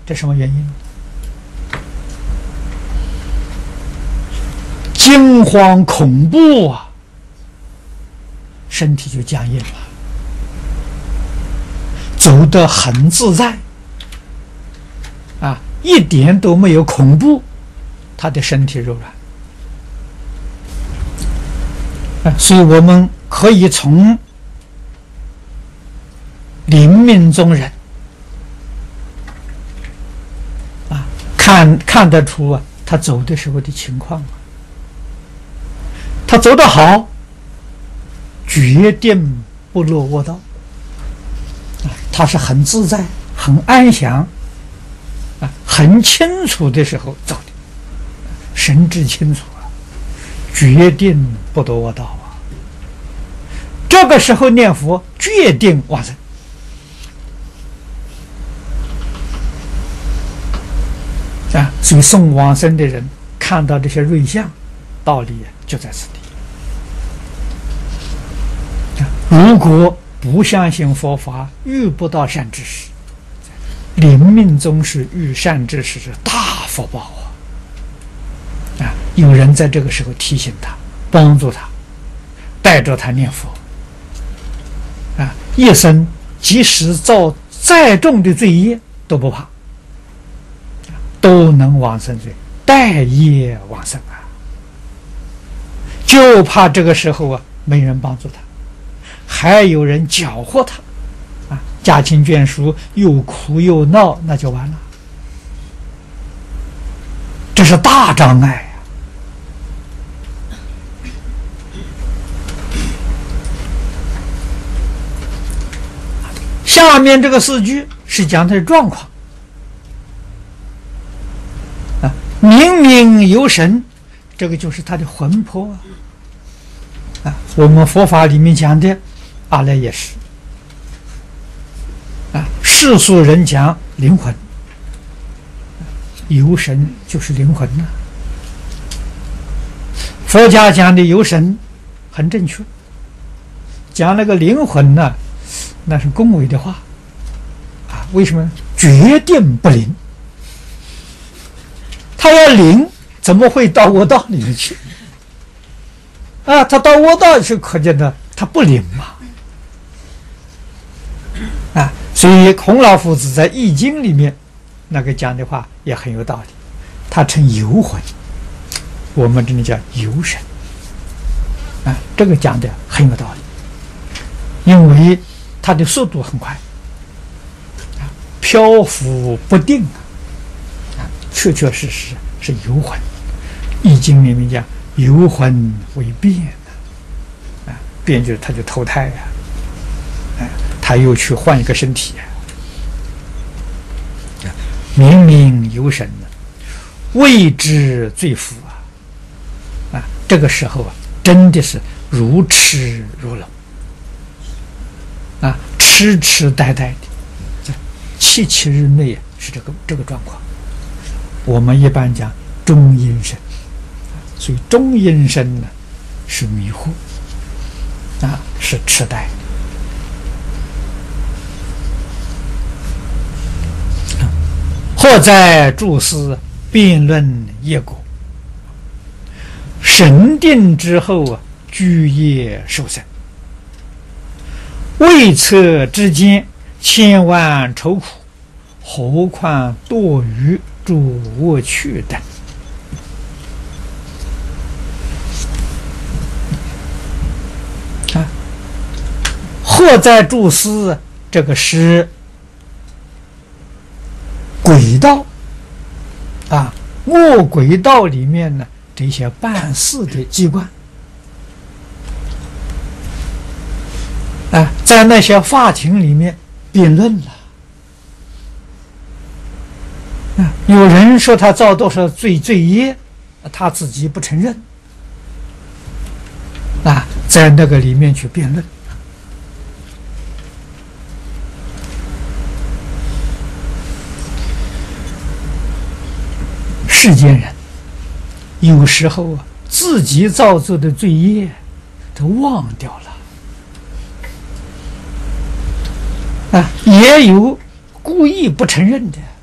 这什么原因？惊慌恐怖啊，身体就僵硬了，走得很自在啊，一点都没有恐怖，他的身体柔软。所以我们可以从临命中人啊看得出啊，他走的时候的情况啊。他走得好，决定不落卧道，他是很自在、很安详啊，很清楚的时候走的，神志清楚啊，决定不落卧道啊。这个时候念佛，决定往生啊。所以送往生的人看到这些瑞相，道理就在此地。如果不相信佛法，遇不到善知识，临命终时遇善知识是大福报啊！有人在这个时候提醒他，帮助他，带着他念佛啊，一生即使造再重的罪业都不怕，都能往生罪，带业往生啊！就怕这个时候啊，没人帮助他。还有人搅和他啊，家亲眷属又哭又闹，那就完了，这是大障碍呀。下面这个4句是讲他的状况啊，明明有神，这个就是他的魂魄啊。我们佛法里面讲的阿赖耶识啊，世俗人讲灵魂，有神就是灵魂呐。佛家讲的有神很正确，讲那个灵魂呢，那是恭维的话啊。为什么？决定不灵，他要灵，怎么会到卧道里面去啊？他到卧道去，可见的他不灵嘛。啊，所以孔老夫子在《易经》里面那个讲的话也很有道理，他称游魂，我们这里叫游神啊，这个讲的很有道理，因为它的速度很快啊，漂浮不定啊，确确实实是游魂。《易经》里面讲游魂为变啊，变就是他就投胎啊。他又去换一个身体，明明有神呢，为之罪福啊！这个时候啊，真的是如痴如聋啊，痴痴呆呆的，7日内是这个状况。我们一般讲中阴身，所以中阴身呢是迷糊啊，是痴呆。或在诸司辩论业果，神定之后啊，居业受生，未测之间，千万愁苦，何况堕于诸恶趣等。啊，或在诸司，这个是轨道啊，恶轨道里面呢，这些办事的机关啊，在那些法庭里面辩论了啊，有人说他造多少罪业，他自己不承认啊，在那个里面去辩论。世间人有时候啊，自己造作的罪业都忘掉了啊，也有故意不承认的。